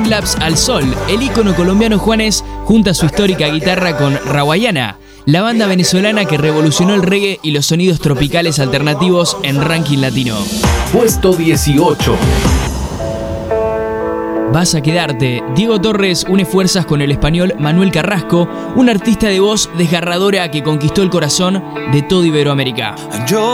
Timelapse al Sol, el ícono colombiano Juanes junta su histórica guitarra con Rawayana, la banda venezolana que revolucionó el reggae y los sonidos tropicales alternativos en ranking latino. Puesto 18. Vas a quedarte. Diego Torres une fuerzas con el español Manuel Carrasco, un artista de voz desgarradora que conquistó el corazón de toda Iberoamérica. Yo